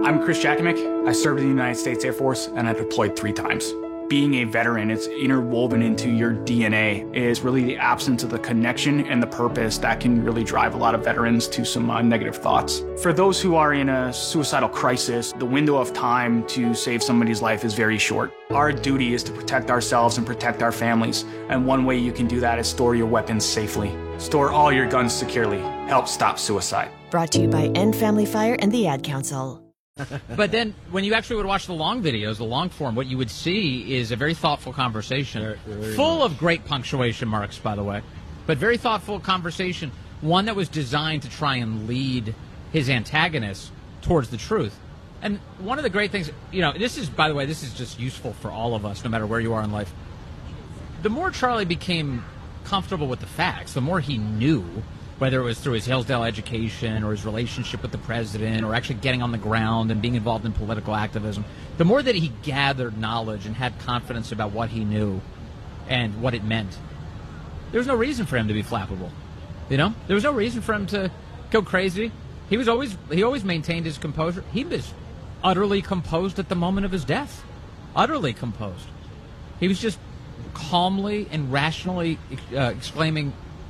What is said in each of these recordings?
I'm Chris Jakimick. I served in the United States Air Force, and I deployed 3 times. Being a veteran, it's interwoven into your DNA, is really the absence of the connection and the purpose that can really drive a lot of veterans to some negative thoughts. For those who are in a suicidal crisis, the window of time to save somebody's life is very short. Our duty is to protect ourselves and protect our families, and one way you can do that is store your weapons safely. Store all your guns securely. Help stop suicide. Brought to you by End Family Fire and the Ad Council. But then when you actually would watch the long videos, the long form, what you would see is a very thoughtful conversation, full of great punctuation marks, by the way, but very thoughtful conversation, one that was designed to try and lead his antagonist towards the truth. And one of the great things, this is, by the way, this is just useful for all of us, no matter where you are in life. The more Charlie became comfortable with the facts, the more he knew, whether it was through his Hillsdale education or his relationship with the president or actually getting on the ground and being involved in political activism, the more that he gathered knowledge and had confidence about what he knew and what it meant, there was no reason for him to be flappable. There was no reason for him to go crazy. He always maintained his composure. He was utterly composed at the moment of his death. Utterly composed. He was just calmly and rationally explaining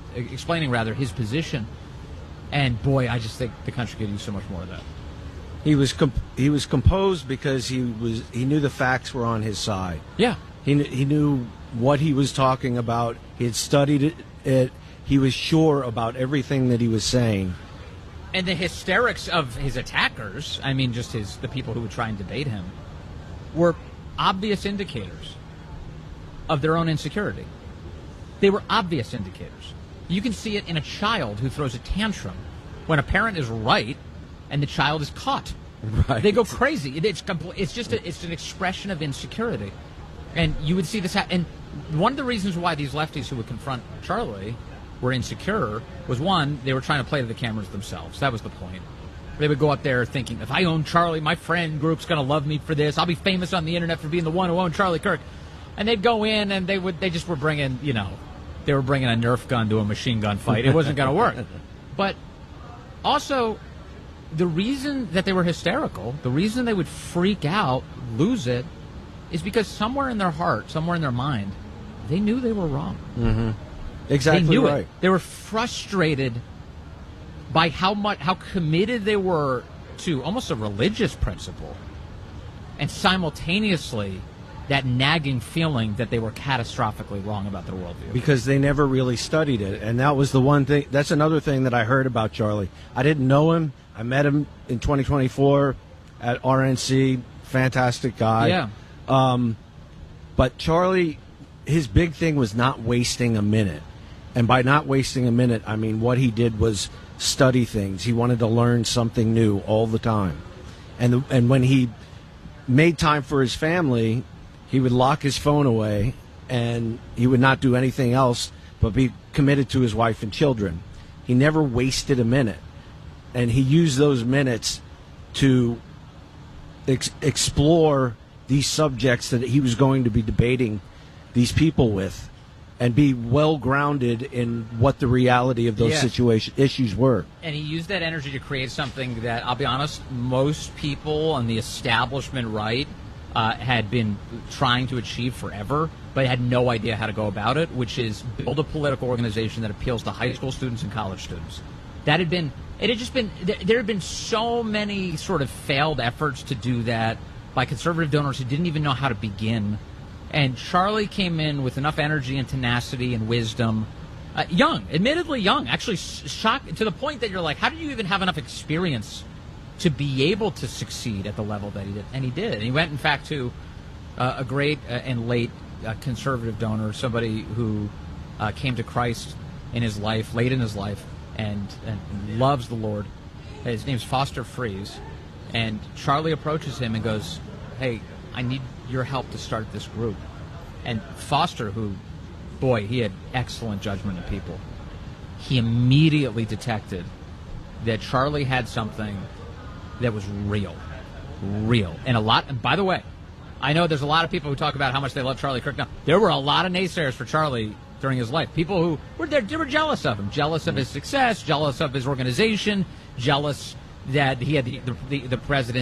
his position, and boy, I just think the country could use so much more of that. He was composed because he knew the facts were on his side. Yeah, he knew what he was talking about. He had studied it. He was sure about everything that he was saying. And the hysterics of his attackers, I mean, just the people who would try and debate him, were obvious indicators of their own insecurity. They were obvious indicators. You can see it in a child who throws a tantrum when a parent is right and the child is caught. Right. They go crazy. It's an expression of insecurity. And you would see this happen. And one of the reasons why these lefties who would confront Charlie were insecure was, one, they were trying to play to the cameras themselves. That was the point. They would go up there thinking, if I own Charlie, my friend group's going to love me for this. I'll be famous on the internet for being the one who owned Charlie Kirk. And they'd go in and they were bringing a Nerf gun to a machine gun fight. It wasn't going to work. But also, the reason that they were hysterical, the reason they would freak out, lose it, is because somewhere in their heart, somewhere in their mind, they knew they were wrong. Mm-hmm. Exactly, they knew right. It. They were frustrated by how committed they were to almost a religious principle, and simultaneously that nagging feeling that they were catastrophically wrong about their worldview. Because they never really studied it. And that was the one thing. That's another thing that I heard about Charlie. I didn't know him. I met him in 2024 at RNC. Fantastic guy. Yeah. But Charlie, his big thing was not wasting a minute. And by not wasting a minute, I mean what he did was study things. He wanted to learn something new all the time. And when he made time for his family, he would lock his phone away, and he would not do anything else but be committed to his wife and children. He never wasted a minute, and he used those minutes to explore these subjects that he was going to be debating these people with, and be well-grounded in what the reality of those issues were. And he used that energy to create something that, I'll be honest, most people on the establishment right had been trying to achieve forever, but had no idea how to go about it, which is build a political organization that appeals to high school students and college students. There had been so many sort of failed efforts to do that by conservative donors who didn't even know how to begin. And Charlie came in with enough energy and tenacity and wisdom, admittedly young, actually shocked to the point that you're like, how did you even have enough experience to be able to succeed at the level that he did? And he did. And he went, in fact, to a great and late conservative donor, somebody who came to Christ late in his life, and loves the Lord. His name's Foster Fries. And Charlie approaches him and goes, hey, I need your help to start this group. And Foster, who, boy, he had excellent judgment of people, he immediately detected that Charlie had something that was real. And by the way, I know there's a lot of people who talk about how much they love Charlie Kirk. Now, there were a lot of naysayers for Charlie during his life. People who were there, they were jealous of him, jealous of his success, jealous of his organization, jealous that he had the president